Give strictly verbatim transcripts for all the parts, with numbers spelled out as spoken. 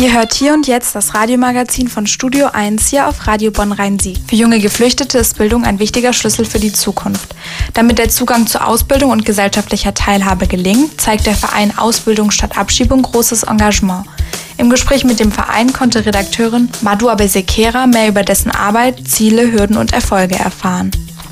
Ihr hört hier und jetzt das Radiomagazin von Studio eins hier auf Radio Bonn-Rhein-Sieg. Für junge Geflüchtete ist Bildung ein wichtiger Schlüssel für die Zukunft. Damit der Zugang zu Ausbildung und gesellschaftlicher Teilhabe gelingt, zeigt der Verein Ausbildung statt Abschiebung großes Engagement. Im Gespräch mit dem Verein konnte Redakteurin Madhu Abesekera mehr über dessen Arbeit, Ziele, Hürden und Erfolge erfahren.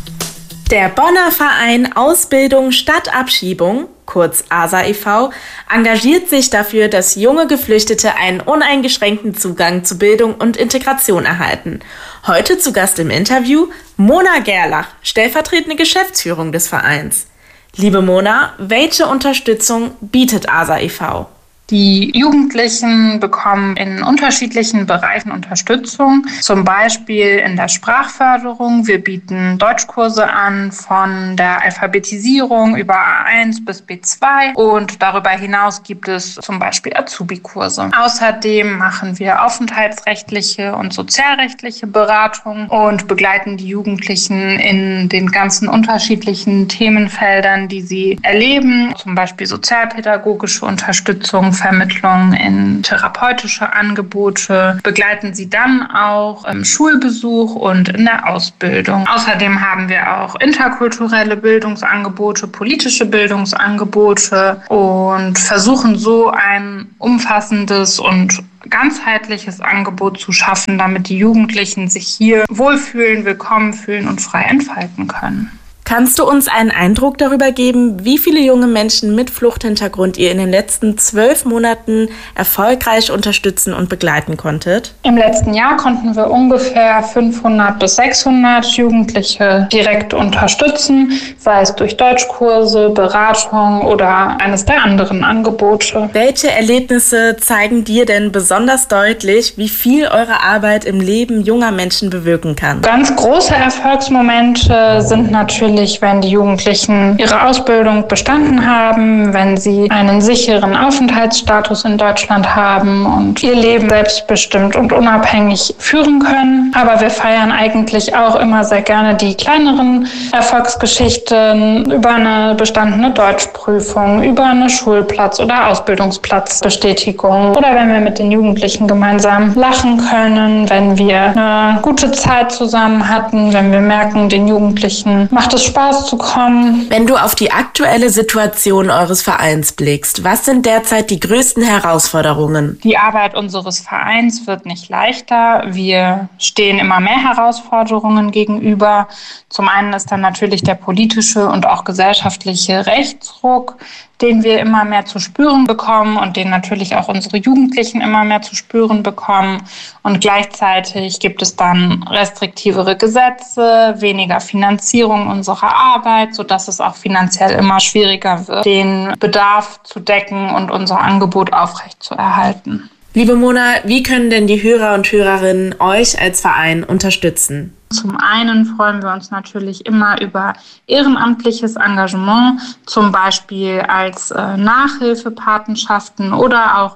Der Bonner Verein Ausbildung statt Abschiebung, kurz A S A e V, engagiert sich dafür, dass junge Geflüchtete einen uneingeschränkten Zugang zu Bildung und Integration erhalten. Heute zu Gast im Interview Mona Gerlach, stellvertretende Geschäftsführung des Vereins. Liebe Mona, welche Unterstützung bietet A S A e V? Die Jugendlichen bekommen in unterschiedlichen Bereichen Unterstützung, zum Beispiel in der Sprachförderung. Wir bieten Deutschkurse an, von der Alphabetisierung über A eins bis B zwei, und darüber hinaus gibt es zum Beispiel Azubi-Kurse. Außerdem machen wir aufenthaltsrechtliche und sozialrechtliche Beratung und begleiten die Jugendlichen in den ganzen unterschiedlichen Themenfeldern, die sie erleben, zum Beispiel sozialpädagogische Unterstützung, Vermittlung in therapeutische Angebote, begleiten sie dann auch im Schulbesuch und in der Ausbildung. Außerdem haben wir auch interkulturelle Bildungsangebote, politische Bildungsangebote und versuchen so ein umfassendes und ganzheitliches Angebot zu schaffen, damit die Jugendlichen sich hier wohlfühlen, willkommen fühlen und frei entfalten können. Kannst du uns einen Eindruck darüber geben, wie viele junge Menschen mit Fluchthintergrund ihr in den letzten zwölf Monaten erfolgreich unterstützen und begleiten konntet? Im letzten Jahr konnten wir ungefähr fünfhundert bis sechshundert Jugendliche direkt unterstützen, sei es durch Deutschkurse, Beratung oder eines der anderen Angebote. Welche Erlebnisse zeigen dir denn besonders deutlich, wie viel eure Arbeit im Leben junger Menschen bewirken kann? Ganz große Erfolgsmomente sind natürlich, wenn die Jugendlichen ihre Ausbildung bestanden haben, wenn sie einen sicheren Aufenthaltsstatus in Deutschland haben und ihr Leben selbstbestimmt und unabhängig führen können. Aber wir feiern eigentlich auch immer sehr gerne die kleineren Erfolgsgeschichten über eine bestandene Deutschprüfung, über eine Schulplatz- oder Ausbildungsplatzbestätigung oder wenn wir mit den Jugendlichen gemeinsam lachen können, wenn wir eine gute Zeit zusammen hatten, wenn wir merken, den Jugendlichen macht es Spaß zu kommen. Wenn du auf die aktuelle Situation eures Vereins blickst, was sind derzeit die größten Herausforderungen? Die Arbeit unseres Vereins wird nicht leichter. Wir stehen immer mehr Herausforderungen gegenüber. Zum einen ist dann natürlich der politische und auch gesellschaftliche Rechtsruck, den wir immer mehr zu spüren bekommen und den natürlich auch unsere Jugendlichen immer mehr zu spüren bekommen. Und gleichzeitig gibt es dann restriktivere Gesetze, weniger Finanzierung unserer Arbeit, sodass es auch finanziell immer schwieriger wird, den Bedarf zu decken und unser Angebot aufrechtzuerhalten. Liebe Mona, wie können denn die Hörer und Hörerinnen euch als Verein unterstützen? Zum einen freuen wir uns natürlich immer über ehrenamtliches Engagement, zum Beispiel als äh, Nachhilfepatenschaften oder auch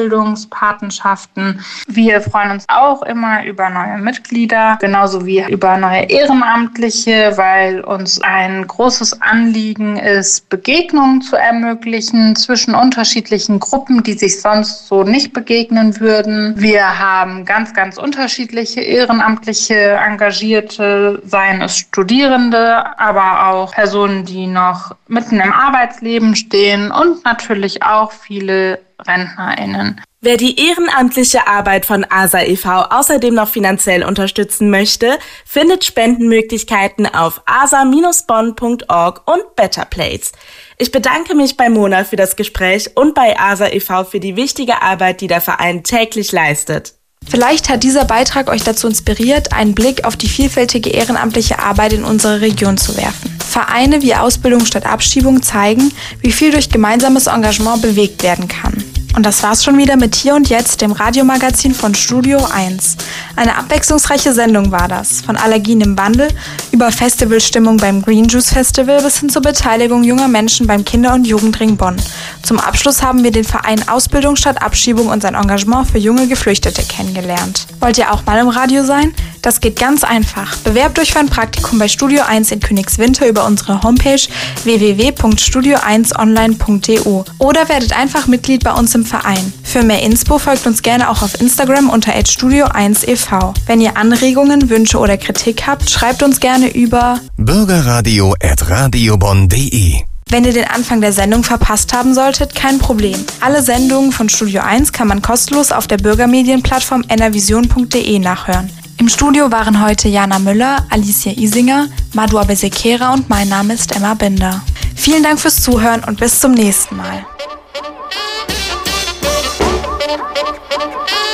Ausbildungspatenschaften. Wir freuen uns auch immer über neue Mitglieder, genauso wie über neue Ehrenamtliche, weil uns ein großes Anliegen ist, Begegnungen zu ermöglichen zwischen unterschiedlichen Gruppen, die sich sonst so nicht begegnen würden. Wir haben ganz, ganz unterschiedliche ehrenamtliche Engagierte, seien es Studierende, aber auch Personen, die noch mitten im Arbeitsleben stehen und natürlich auch viele RentnerInnen. Wer die ehrenamtliche Arbeit von A S A e V außerdem noch finanziell unterstützen möchte, findet Spendenmöglichkeiten auf asa Bindestrich bonn Punkt org und Better Place. Ich bedanke mich bei Mona für das Gespräch und bei A S A e V für die wichtige Arbeit, die der Verein täglich leistet. Vielleicht hat dieser Beitrag euch dazu inspiriert, einen Blick auf die vielfältige ehrenamtliche Arbeit in unserer Region zu werfen. Vereine wie Ausbildung statt Abschiebung zeigen, wie viel durch gemeinsames Engagement bewegt werden kann. Und das war's schon wieder mit Hier und Jetzt, dem Radiomagazin von Studio eins. Eine abwechslungsreiche Sendung war das, von Allergien im Wandel über Festivalstimmung beim Green Juice Festival bis hin zur Beteiligung junger Menschen beim Kinder- und Jugendring Bonn. Zum Abschluss haben wir den Verein Ausbildung statt Abschiebung und sein Engagement für junge Geflüchtete kennengelernt. Wollt ihr auch mal im Radio sein? Das geht ganz einfach. Bewerbt euch für ein Praktikum bei Studio eins in Königswinter über unsere Homepage w w w punkt studio eins online punkt d o oder werdet einfach Mitglied bei uns im Verein. Für mehr Inspo folgt uns gerne auch auf Instagram unter at studio eins e v. Wenn ihr Anregungen, Wünsche oder Kritik habt, schreibt uns gerne über bürgerradio at radiobonn punkt d e. Wenn ihr den Anfang der Sendung verpasst haben solltet, kein Problem. Alle Sendungen von Studio eins kann man kostenlos auf der Bürgermedienplattform enervision punkt d e nachhören. Im Studio waren heute Jana Müller, Alicia Isinger, Madua Besekera und mein Name ist Emma Binder. Vielen Dank fürs Zuhören und bis zum nächsten Mal.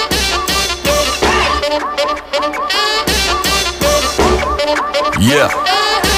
Yeah.